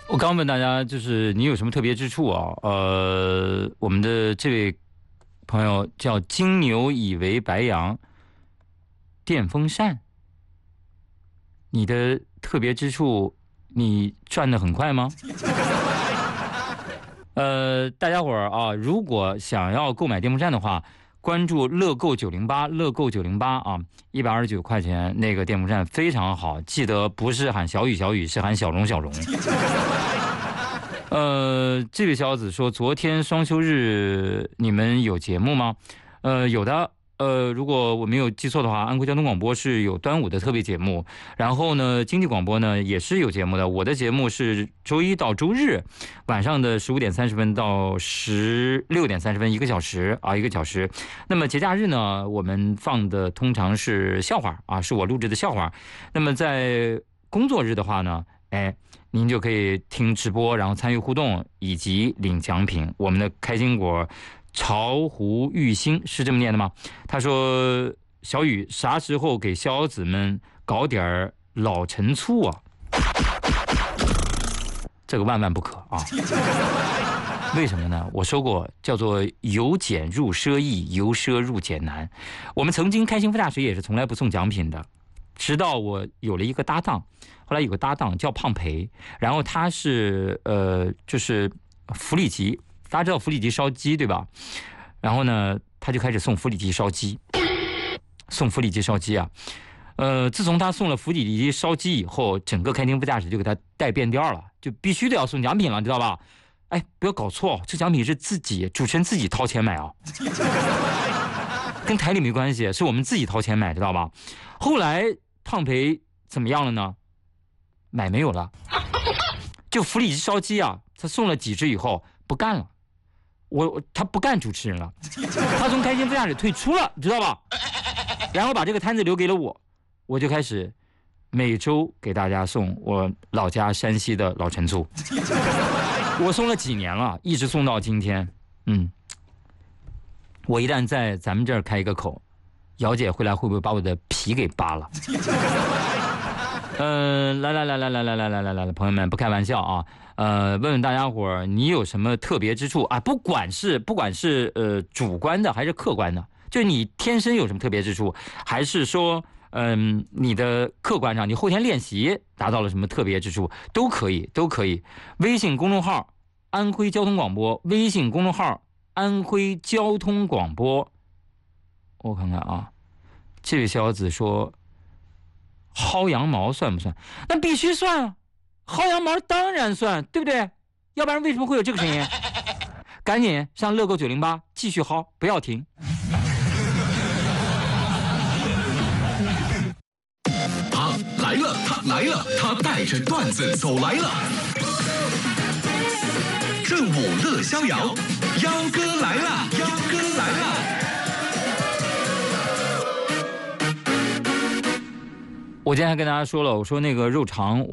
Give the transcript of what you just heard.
我刚问大家，就是你有什么特别之处啊？我们的这位朋友叫金牛以为白羊电风扇，你的特别之处，你转得很快吗？大家伙儿啊，如果想要购买电风扇的话，关注乐购908，乐购908啊，129块钱那个电风扇非常好，记得不是喊小雨小雨，是喊小荣小荣。这位小子说，昨天双休日你们有节目吗？有的。如果我没有记错的话，安徽交通广播是有端午的特别节目，然后呢，经济广播呢也是有节目的。我的节目是周一到周日晚上的15:30到16:30，一个小时啊，一个小时。那么节假日呢，我们放的通常是笑话啊，是我录制的笑话。那么在工作日的话呢，您就可以听直播，然后参与互动以及领奖品。我们的开心果巢湖玉兴是这么念的吗？他说：“小雨啥时候给小子们搞点老陈醋啊？这个万万不可啊！为什么呢？我说过，叫做由俭入奢易，由奢入俭难。我们曾经开心副驾驶也是从来不送奖品的，直到我有了一个搭档。”后来有个搭档叫胖培，然后他是就是福里吉，大家知道福里吉烧鸡对吧？然后呢，他就开始送福里吉烧鸡，送福里吉烧鸡啊。自从他送了福里吉烧鸡以后，整个开庭副驾驶就给他带变调了，就必须得要送奖品了，知道吧？哎，不要搞错，这奖品是自己主持人自己掏钱买啊，跟台里没关系，是我们自己掏钱买，知道吧？后来胖培怎么样了呢？买没有了，就福里吉烧鸡啊，他送了几只以后不干了，他不干主持人了，他从开心副驾驶退出了，知道吧？然后把这个摊子留给了我，我就开始每周给大家送我老家山西的老陈醋，我送了几年了，一直送到今天。我一旦在咱们这儿开一个口，姚姐回来会不会把我的皮给扒了？来，朋友们，不开玩笑啊。问问大家伙儿，你有什么特别之处啊？不管是主观的还是客观的，就你天生有什么特别之处，还是说你的客观上你后天练习达到了什么特别之处，都可以。微信公众号安徽交通广播，微信公众号安徽交通广播。我看看啊，这位小子说。薅羊毛算不算？那必须算啊！薅羊毛当然算，对不对？要不然为什么会有这个声音？赶紧上乐购908继续薅，不要停。 他来了，他带着段子走来了。正午乐逍遥，幺哥来了。 我今天还跟大家说了，我说那个肉肠。